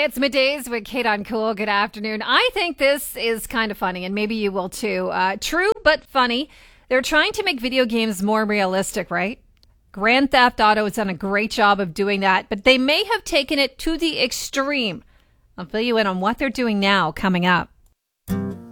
Hey, it's middays with Kate on Cool. Good afternoon. I think this is kind of funny, and maybe you will too. True, but funny. They're trying to make video games more realistic, right? Grand Theft Auto has done a great job of doing that, but they may have taken it to the extreme. I'll fill you in on what they're doing now coming up.